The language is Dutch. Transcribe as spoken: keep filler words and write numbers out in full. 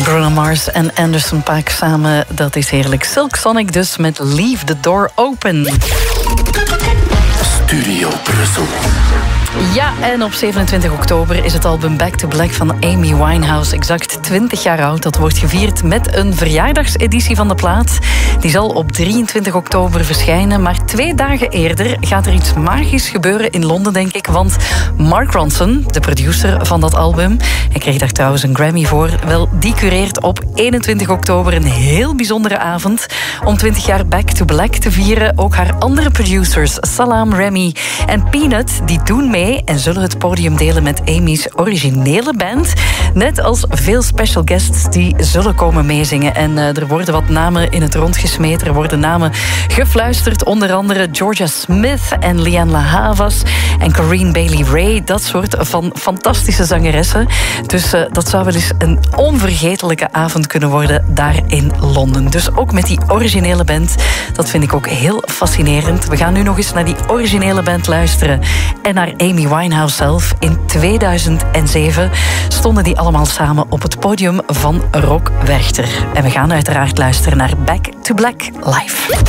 Bruno Mars en Anderson .Paak samen, dat is heerlijk. Silk Sonic dus met Leave the Door Open. Studio Brussel. Ja, en op zevenentwintig oktober is het album Back to Black van Amy Winehouse exact twintig jaar oud. Dat wordt gevierd met een verjaardagseditie van de plaat. Die zal op drieëntwintig oktober verschijnen. Maar twee dagen eerder gaat er iets magisch gebeuren in Londen, denk ik. Want Mark Ronson, de producer van dat album, hij kreeg daar trouwens een Grammy voor, wel, die cureert op eenentwintig oktober een heel bijzondere avond om twintig jaar Back to Black te vieren. Ook haar andere producers, Salaam Remi en Peanut, die doen mee en zullen het podium delen met Amy's originele band. Net als veel special guests die zullen komen meezingen. En uh, er worden wat namen in het rond gesmeten. Er worden namen gefluisterd. Onder andere Georgia Smith en Lianne La Havas en Corinne Bailey Rae. Dat soort van fantastische zangeressen. Dus uh, dat zou wel eens een onvergetelijke avond kunnen worden daar in Londen. Dus ook met die originele band. Dat vind ik ook heel fascinerend. We gaan nu nog eens naar die originele band luisteren. En naar Amy Winehouse zelf. In tweeduizend zeven stonden die allemaal samen op het podium van Rock Werchter. En we gaan uiteraard luisteren naar Back to Black live.